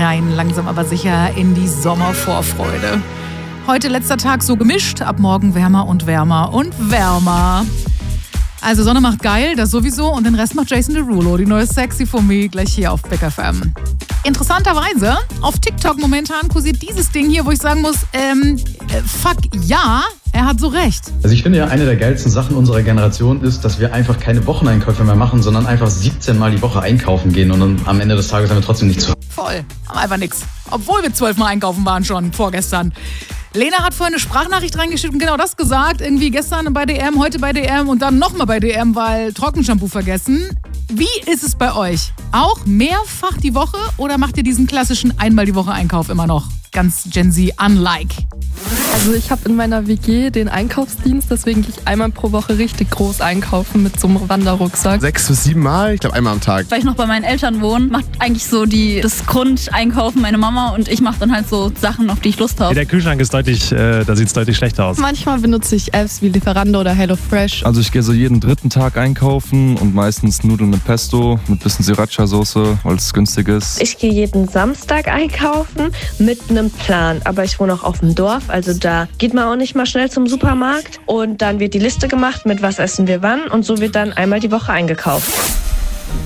rein, langsam aber sicher in die Sommervorfreude. Heute letzter Tag so gemischt, ab morgen wärmer und wärmer und wärmer. Also Sonne macht geil, das sowieso, und den Rest macht Jason Derulo, die neue Sexy for Me, gleich hier auf Big FM. Interessanterweise, auf TikTok momentan kursiert dieses Ding hier, wo ich sagen muss, fuck ja, er hat so recht. Also ich finde ja, eine der geilsten Sachen unserer Generation ist, dass wir einfach keine Wocheneinkäufe mehr machen, sondern einfach 17 Mal die Woche einkaufen gehen und dann am Ende des Tages haben wir trotzdem nichts. Voll, haben einfach nichts. Obwohl wir 12 Mal einkaufen waren schon, vorgestern. Lena hat vorhin eine Sprachnachricht reingeschickt und genau das gesagt. Irgendwie gestern bei DM, heute bei DM und dann nochmal bei DM, weil Trockenshampoo vergessen. Wie ist es bei euch? Auch mehrfach die Woche oder macht ihr diesen klassischen einmal die Woche Einkauf immer noch? Ganz Gen Z-unlike. Also ich habe in meiner WG den Einkaufsdienst, deswegen gehe ich einmal pro Woche richtig groß einkaufen mit so einem Wanderrucksack. 6 bis 7 Mal, ich glaube einmal am Tag. Weil ich noch bei meinen Eltern wohne, macht eigentlich so das Grundeinkaufen meine Mama und ich mache dann halt so Sachen, auf die ich Lust habe. Der Kühlschrank ist deutlich, da sieht es deutlich schlechter aus. Manchmal benutze ich Apps wie Lieferando oder HelloFresh. Also ich gehe so jeden dritten Tag einkaufen und meistens Nudeln mit Pesto, mit bisschen Sriracha-Soße, weil es günstig ist. Ich gehe jeden Samstag einkaufen mit einem Plan, aber ich wohne auch auf dem Dorf, also da geht man auch nicht mal schnell zum Supermarkt und dann wird die Liste gemacht, mit was essen wir wann und so wird dann einmal die Woche eingekauft.